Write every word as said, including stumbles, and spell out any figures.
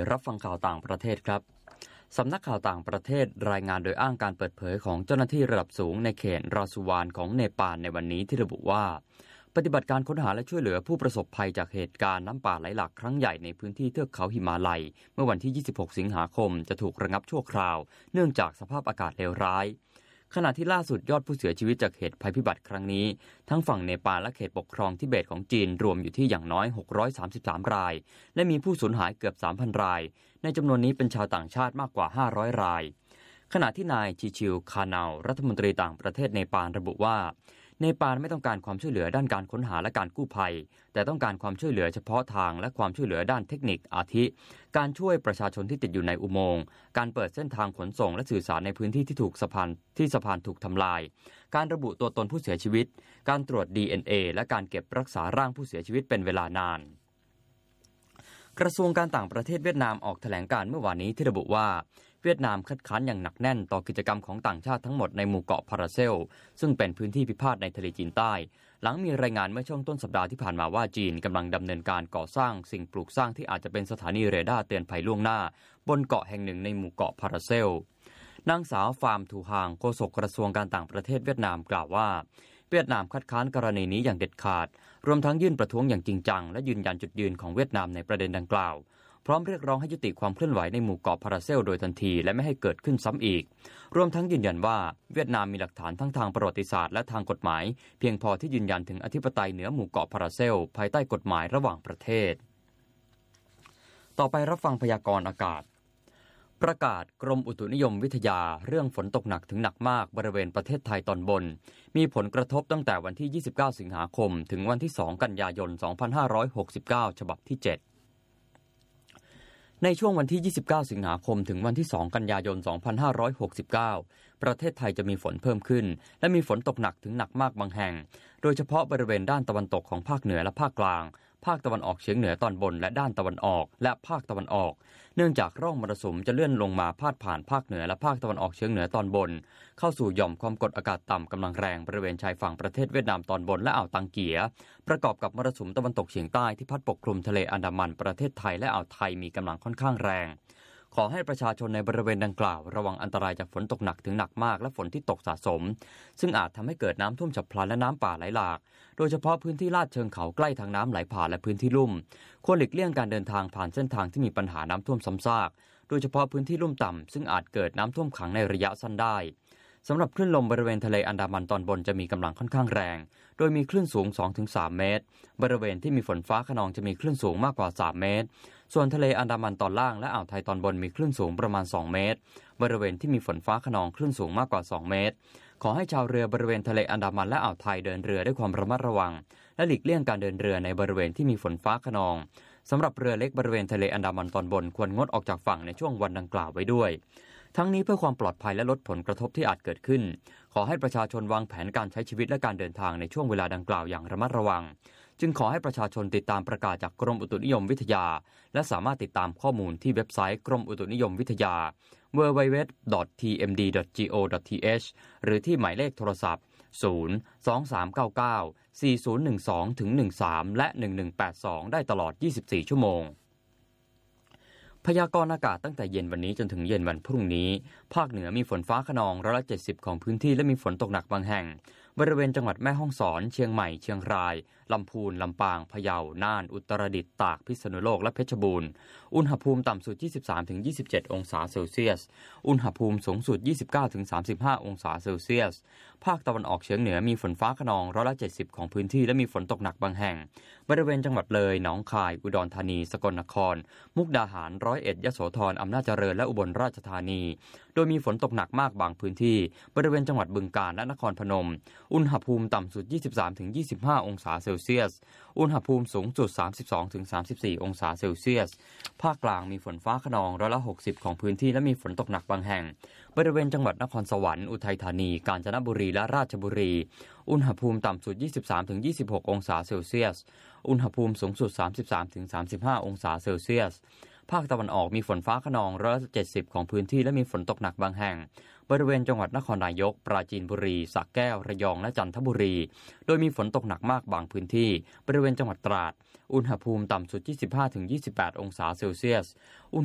รับฟังข่าวต่างประเทศครับสำนักข่าวต่างประเทศรายงานโดยอ้างการเปิดเผยของเจ้าหน้าที่ระดับสูงในเขตราสุวานของเนปาลในวันนี้ที่ระบุว่าปฏิบัติการค้นหาและช่วยเหลือผู้ประสบภัยจากเหตุการณ์น้ำป่าไหลหลากครั้งใหญ่ในพื้นที่เทือกเขาหิมาลัยเมื่อวันที่ยี่สิบหกสิงหาคมจะถูกระงับชั่วคราวเนื่องจากสภาพอากาศเลวร้ายขณะที่ล่าสุดยอดผู้เสียชีวิตจากเหตุภัยพิบัติครั้งนี้ทั้งฝั่งเนปาลและเขตปกครองทิเบตของจีนรวมอยู่ที่อย่างน้อยหกร้อยสามสิบสามรายและมีผู้สูญหายเกือบ สามพัน รายในจำนวนนี้เป็นชาวต่างชาติมากกว่าห้าร้อยรายขณะที่นายชิชิลคาเนารัฐมนตรีต่างประเทศเนปาลระบุว่าเนปาลไม่ต้องการความช่วยเหลือด้านการค้นหาและการกู้ภัยแต่ต้องการความช่วยเหลือเฉพาะทางและความช่วยเหลือด้านเทคนิคอาทิการช่วยประชาชนที่ติดอยู่ในอุโมงค์การเปิดเส้นทางขนส่งและสื่อสารในพื้นที่ที่ถูกสะพานที่สะพานถูกทำลายการระบุตัวตนผู้เสียชีวิตการตรวจ ดี เอ็น เอ และการเก็บรักษาร่างผู้เสียชีวิตเป็นเวลานานกระทรวงการต่างประเทศเวียดนามออกแถลงการณ์เมื่อวานนี้ที่ระบุว่าเวียดนามคัดค้านอย่างหนักแน่นต่อกิจกรรมของต่างชาติทั้งหมดในหมู่เกาะพาราเซลซึ่งเป็นพื้นที่พิพาทในทะเลจีนใต้หลังมีรายงานเมื่อช่วงต้นสัปดาห์ที่ผ่านมาว่าจีนกำลังดำเนินการก่อสร้างสิ่งปลูกสร้างที่อาจจะเป็นสถานีเรดาร์เตือนภัยล่วงหน้าบนเกาะแห่งหนึ่งในหมู่เกาะพาราเซลนางสาวฟาร์มทูฮางโฆษกกระทรวงการต่างประเทศเวียดนามกล่าวว่าเวียดนามคัดค้านกรณีนี้อย่างเด็ดขาดรวมทั้งยื่นประท้วงอย่างจริงจังและยืนยันจุดยืนของเวียดนามในประเด็นดังกล่าวพร้อมเรียกร้องให้ยุติความเคลื่อนไหวในหมู่เกาะพาราเซลโดยทันทีและไม่ให้เกิดขึ้นซ้ำอีกรวมทั้งยืนยันว่าเวียดนามมีหลักฐานทั้งทางประวัติศาสตร์และทางกฎหมายเพียงพอที่ยืนยันถึงอธิปไตยเหนือหมู่เกาะพาราเซลภายใต้กฎหมายระหว่างประเทศต่อไปรับฟังพยากรณ์อากาศประกาศกรมอุตุนิยมวิทยาเรื่องฝนตกหนักถึงหนักมากบริเวณประเทศไทยตอนบนมีผลกระทบตั้งแต่วันที่ยี่สิบเก้าสิงหาคมถึงวันที่สองกันยายนสองพันห้าร้อยหกสิบเก้าฉบับที่เจ็ดในช่วงวันที่ยี่สิบเก้าสิงหาคมถึงวันที่สองกันยายนสองพันห้าร้อยหกสิบเก้าประเทศไทยจะมีฝนเพิ่มขึ้นและมีฝนตกหนักถึงหนักมากบางแห่งโดยเฉพาะบริเวณด้านตะวันตกของภาคเหนือและภาคกลางภาคตะวันออกเฉียงเหนือตอนบนและด้านตะวันออกและภาคตะวันออกเนื่องจากร่องมรสุมจะเลื่อนลงมาพาดผ่านภาคเหนือและภาคตะวันออกเฉียงเหนือตอนบนเข้าสู่หย่อมความกดอากาศต่ำกำลังแรงบริเวณชายฝั่งประเทศเวียดนามตอนบนและอ่าวตังเกียประกอบกับมรสุมตะวันตกเฉียงใต้ที่พัดปกคลุมทะเลอันดามันประเทศไทยและอ่าวไทยมีกำลังค่อนข้างแรงขอให้ประชาชนในบริเวณดังกล่าวระวังอันตรายจากฝนตกหนักถึงหนักมากและฝนที่ตกสะสมซึ่งอาจทำให้เกิดน้ำท่วมฉับพลันและน้ำป่าไหลหลากโดยเฉพาะพื้นที่ลาดเชิงเขาใกล้ทางน้ำไหลผ่านและพื้นที่ลุ่มควรหลีกเลี่ยงการเดินทางผ่านเส้นทางที่มีปัญหาน้ำท่วมซ้ำซากโดยเฉพาะพื้นที่ลุ่มต่ำซึ่งอาจเกิดน้ำท่วมขังในระยะสั้นได้สำหรับคลื่นลมบริเวณทะเลอันดามันตอนบนจะมีกำลังค่อนข้างแรงโดยมีคลื่นสูง สองถึงสาม เมตรบริเวณที่มีฝนฟ้าคะนองจะมีคลื่นสูงมากกว่าสามเมตรส่วนทะเลอันดามันตอนล่างและอ่าวไทยตอนบนมีคลื่นสูงประมาณสองเมตรบริเวณที่มีฝนฟ้าคะนองคลื่นสูงมากกว่าสองเมตรขอให้ชาวเรือบริเวณทะเลอันดามันและอ่าวไทยเดินเรือด้วยความระมัดระวังและหลีกเลี่ยงการเดินเรือในบริเวณที่มีฝนฟ้าคะนองสำหรับเรือเล็กบริเวณทะเลอันดามันตอนบนควรงดออกจากฝั่งในช่วงวันดังกล่าวไว้ด้วยทั้งนี้เพื่อความปลอดภัยและลดผลกระทบที่อาจเกิดขึ้นขอให้ประชาชนวางแผนการใช้ชีวิตและการเดินทางในช่วงเวลาดังกล่าวอย่างระมัดระวังจึงขอให้ประชาชนติดตามประกาศจากกรมอุตุนิยมวิทยาและสามารถติดตามข้อมูลที่เว็บไซต์กรมอุตุนิยมวิทยา ดับเบิลยู ดับเบิลยู ดับเบิลยู ดอท ที เอ็ม ดี ดอท จี โอ ดอท ที เอช หรือที่หมายเลขโทรศัพท์ศูนย์ สอง สาม เก้า เก้า สี่ ศูนย์ หนึ่ง สอง ถึง หนึ่ง สาม และ หนึ่ง หนึ่ง แปด สอง ได้ตลอดยี่สิบสี่ชั่วโมงพยากรณ์อากาศตั้งแต่เย็นวันนี้จนถึงเย็นวันพรุ่งนี้ภาคเหนือมีฝนฟ้าคะนองร้อยละเจ็ดสิบของพื้นที่และมีฝนตกหนักบางแห่งบริเวณจังหวัดแม่ฮ่องสอนเชียงใหม่เชียงรายลำพูนลำปางพะเยาน่านอุตรดิตถ์ตากพิษณุโลกและเพชรบูรณ์อุณหภูมิต่ำสุด ยี่สิบสามถึงยี่สิบเจ็ด องศาเซลเซียสอุณหภูมิสูงสุด ยี่สิบเก้าถึงสามสิบห้า องศาเซลเซียสภาคตะวันออกเฉียงเหนือมีฝนฟ้าคะนองร้อยละเจ็ดสิบของพื้นที่และมีฝนตกหนักบางแห่งบริเวณจังหวัดเลยหนองคายอุดรธานีสกลนครมุกดาหารร้อยเอ็ดยโสธรอำนาจเจริญและอุบลราชธานีโดยมีฝนตกหนักมากบางพื้นที่บริเวณจังหวัดบึงกาฬและนครพนมอุณหภูมิต่ำสุด ยี่สิบสามถึงยี่สิบห้า องศาเซลเซียสอุณหภูมิสูงสุด สามสิบสองถึงสามสิบสี่ องศาเซลเซียสภาคกลางมีฝนฟ้าคะนองร้อยละหกสิบของพื้นที่และมีฝนตกหนักบางแห่งบริเวณจังหวัดนครสวรรค์อุทัยธานีกาญจนบุรีและราชบุรีอุณหภูมิต่ำสุด ยี่สิบสามถึงยี่สิบหก องศาเซลเซียสอุณหภูมิสูงสุด สามสิบสามถึงสามสิบห้า องศาเซลเซียสภาคตะวันออกมีฝนฟ้าคะนองร้อยละเจ็ดสิบของพื้นที่และมีฝนตกหนักบางแห่งบริเวณจังหวัดนครนายกปราจีนบุรีสระแก้วระยองและจันทบุรีโดยมีฝนตกหนักมากบางพื้นที่บริเวณจังหวัดตราดอุณหภูมิต่ำสุด ยี่สิบห้าถึงยี่สิบแปด องศาเซลเซียส